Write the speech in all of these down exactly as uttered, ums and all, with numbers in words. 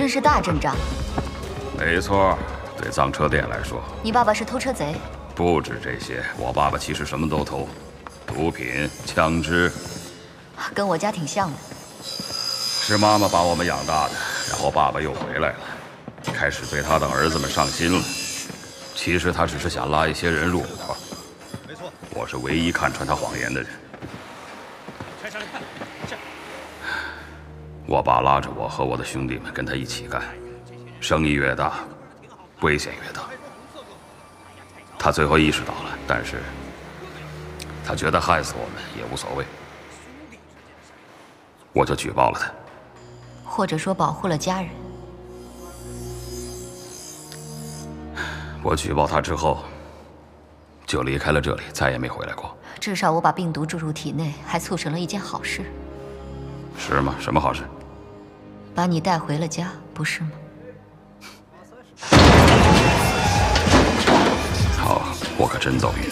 真是大阵仗。 没错，对赃车店来说， 你爸爸是偷车贼。 不止这些，我爸爸其实什么都偷，毒品、枪支， 跟我家挺像的。 是妈妈把我们养大的，然后爸爸又回来了，开始对他的儿子们上心了。其实他只是想拉一些人入伙。没错，我是唯一看穿他谎言的人。拆上来看，是。我爸拉着我和我的兄弟们跟他一起干，生意越大，危险越大。他最后意识到了，但是他觉得害死我们也无所谓，我就举报了他。 或者说保护了家人。 我举报他之后，就离开了这里，再也没回来过。 至少我把病毒注入体内，还促成了一件好事。 是吗？什么好事？ 把你带回了家，不是吗？ 好，我可真走运。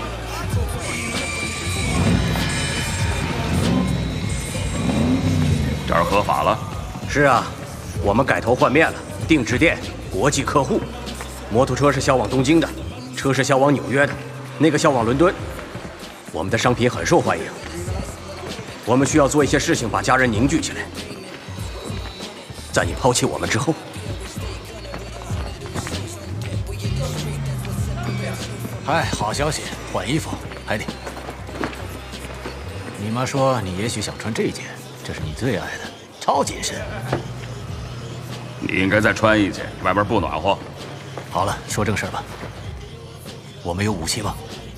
这儿合法了？ 是啊，我们改头换面了，定制店，国际客户。摩托车是销往东京的，车是销往纽约的，那个销往伦敦。我们的商品很受欢迎。我们需要做一些事情，把家人凝聚起来。在你抛弃我们之后， 哎，好消息，换衣服，海蒂。你妈说你也许想穿这件，这是你最爱的，超紧身。 你应该再穿一件，外边不暖和。 好了，说正事吧。我们有武器吗？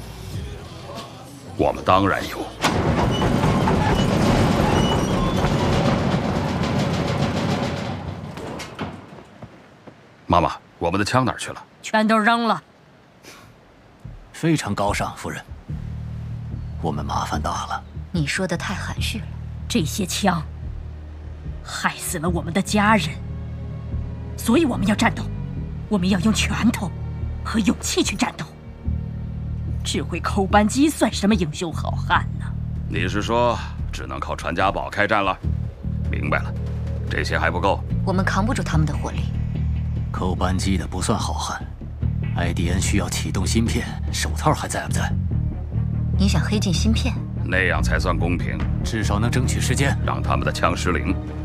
我们当然有。妈妈，我们的枪哪儿去了？ 全都扔了。 非常高尚，夫人。我们麻烦大了。 你说的太含蓄了。 这些枪害死了我们的家人，所以我们要战斗，我们要用拳头和勇气去战斗。只会扣扳机算什么英雄好汉呢？ 你是说只能靠传家宝开战了？明白了，这些还不够， 我们扛不住他们的火力。 扣扳机的不算好汉 ，I D N 需要启动芯片，手套还在不在？ 你想黑进芯片？ 那样才算公平， 至少能争取时间， 让他们的枪失灵。